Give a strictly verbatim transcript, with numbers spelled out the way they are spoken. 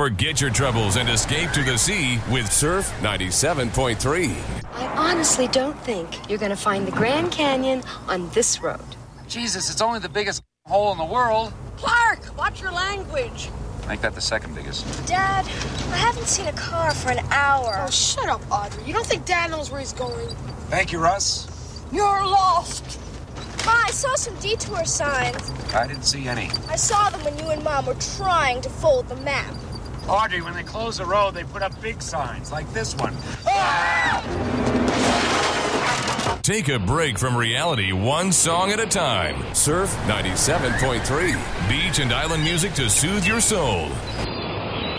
Forget your troubles and escape to the sea with Surf ninety-seven point three. I honestly don't think you're going to find the Grand Canyon on this road. Jesus, it's only the biggest hole in the world. Clark, watch your language. Make that the second biggest. Dad, I haven't seen a car for an hour. Oh, shut up, Audrey. You don't think Dad knows where he's going? Thank you, Russ. You're lost. Ma, I saw some detour signs. I didn't see any. I saw them when you and Mom were trying to fold the map. Audrey, when they close the road, they put up big signs, like this one. Take a break from reality one song at a time. Surf ninety-seven point three. Beach and island music to soothe your soul.